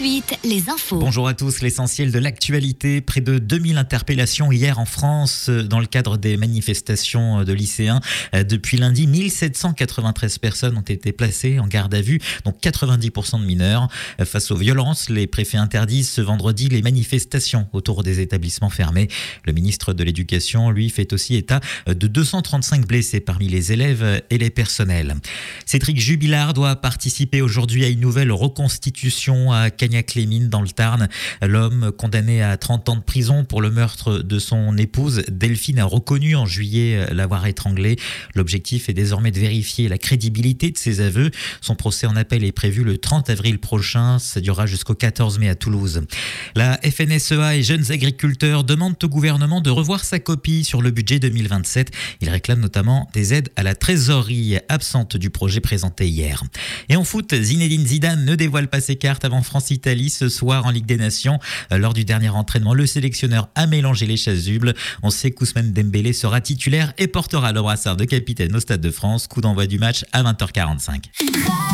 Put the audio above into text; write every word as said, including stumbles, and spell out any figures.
suite, les infos. Bonjour à tous, l'essentiel de l'actualité. Près de deux mille interpellations hier en France dans le cadre des manifestations de lycéens. Depuis lundi, mille sept cent quatre-vingt-treize personnes ont été placées en garde à vue, dont quatre-vingt-dix pour cent de mineurs. Face aux violences, les préfets interdisent ce vendredi les manifestations autour des établissements fermés. Le ministre de l'Éducation, lui, fait aussi état de deux cent trente-cinq blessés parmi les élèves et les personnels. Cédric Jubilard doit participer aujourd'hui à une nouvelle reconstitution à Cagnac-les-Mines dans le Tarn. L'homme condamné à trente ans de prison pour le meurtre de son épouse Delphine a reconnu en juillet l'avoir étranglée. L'objectif est désormais de vérifier la crédibilité de ses aveux. Son procès en appel est prévu le trente avril prochain. Ça durera jusqu'au quatorze mai à Toulouse. La F N S E A et Jeunes Agriculteurs demandent au gouvernement de revoir sa copie sur le budget deux mille vingt-sept. Ils réclament notamment des aides à la trésorerie absente du projet présenté hier. Et en foot, Zinedine Zidane ne dévoile pas ses cartes avant France-Italie ce soir en Ligue des Nations. Lors du dernier entraînement, le sélectionneur a mélangé les chasubles. On sait qu'Ousmane Dembélé sera titulaire et portera le brassard de capitaine au Stade de France. Coup d'envoi du match à vingt heures quarante-cinq.